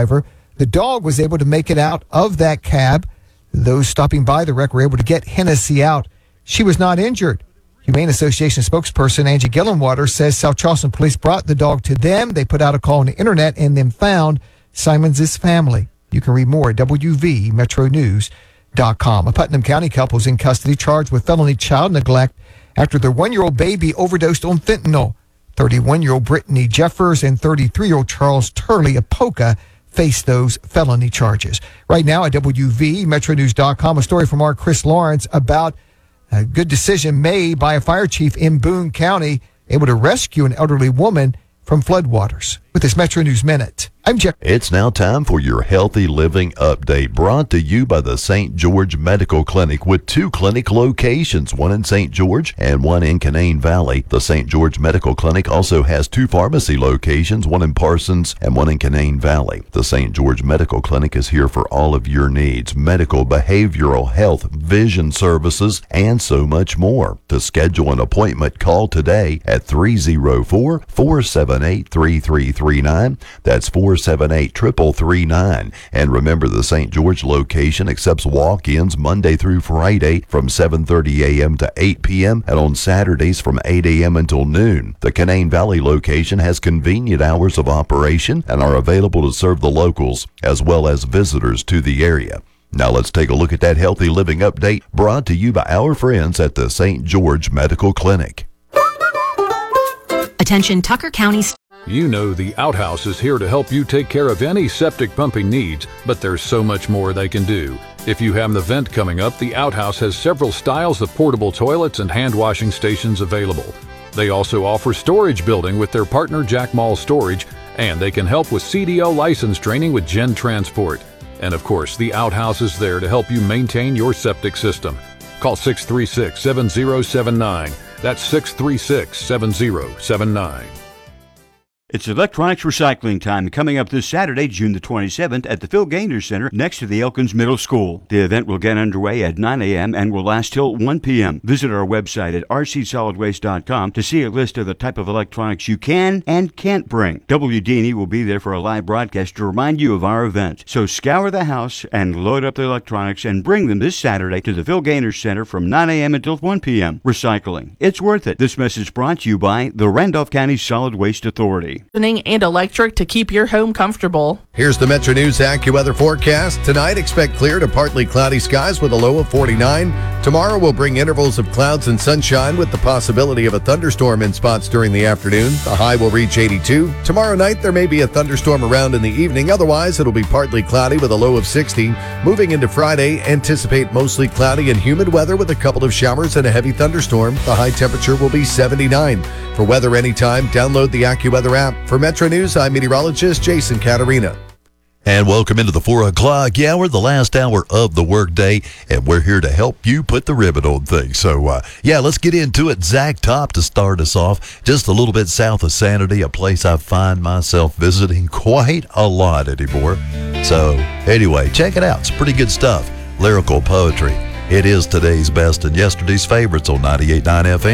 driver. The dog was able to make it out of that cab. Those stopping by the wreck were able to get Hennessy out. She was not injured. Humane Association spokesperson Angie Gillenwater says South Charleston police brought the dog to them. They put out a call on the internet and then found Simons' family. You can read more at WVMetroNews.com. A Putnam County couple is in custody charged with felony child neglect after their 1-year-old baby overdosed on fentanyl. 31-year-old Brittany Jeffers and 33-year-old Charles Turley of Polka face those felony charges. Right now at WVMetroNews.com, a story from our Chris Lawrence about a good decision made by a fire chief in Boone County, able to rescue an elderly woman from floodwaters. With this Metro News Minute, I'm Jeff. It's now time for your Healthy Living Update, brought to you by the St. George Medical Clinic, with 2 clinic locations, one in St. George and one in Canaan Valley. The St. George Medical Clinic also has 2 pharmacy locations, one in Parsons and one in Canaan Valley. The St. George Medical Clinic is here for all of your needs: medical, behavioral health, vision services, and so much more. To schedule an appointment, call today at 304-478-3339. That's 478-3339. And remember, the St. George location accepts walk-ins Monday through Friday from 7:30 a.m. to 8 p.m. and on Saturdays from 8 a.m. until noon. The Canaan Valley location has convenient hours of operation and are available to serve the locals as well as visitors to the area. Now let's take a look at that Healthy Living Update, brought to you by our friends at the St. George Medical Clinic. Attention Tucker County. You know the Outhouse is here to help you take care of any septic pumping needs, but there's so much more they can do. If you have an event coming up, the Outhouse has several styles of portable toilets and hand washing stations available. They also offer storage building with their partner Jack Mall Storage, and they can help with CDL license training with Gen Transport. And of course, the Outhouse is there to help you maintain your septic system. Call 636-7079. That's 636-7079. It's electronics recycling time coming up this Saturday, June the 27th at the Phil Gaynor Center next to the Elkins Middle School. The event will get underway at 9 a.m. and will last till 1 p.m. Visit our website at rcsolidwaste.com to see a list of the type of electronics you can and can't bring. WD&E will be there for a live broadcast to remind you of our event. So scour the house and load up the electronics and bring them this Saturday to the Phil Gaynor Center from 9 a.m. until 1 p.m. Recycling. It's worth it. This message brought to you by the Randolph County Solid Waste Authority. And electric to keep your home comfortable. Here's the Metro News AccuWeather forecast. Tonight, expect clear to partly cloudy skies with a low of 49. Tomorrow will bring intervals of clouds and sunshine with the possibility of a thunderstorm in spots during the afternoon. The high will reach 82. Tomorrow night, there may be a thunderstorm around in the evening. Otherwise, it'll be partly cloudy with a low of 60. Moving into Friday, anticipate mostly cloudy and humid weather with a couple of showers and a heavy thunderstorm. The high temperature will be 79. For weather anytime, download the AccuWeather app. For Metro News, I'm meteorologist Jason Caterina. And welcome into the 4 o'clock hour, the last hour of the workday, and we're here to help you put the ribbon on things. So, let's get into it. Zach Top to start us off, just a little bit south of Sanity, a place I find myself visiting quite a lot anymore. So, anyway, check it out. It's pretty good stuff. Lyrical poetry. It is today's best and yesterday's favorites on 98.9 FM.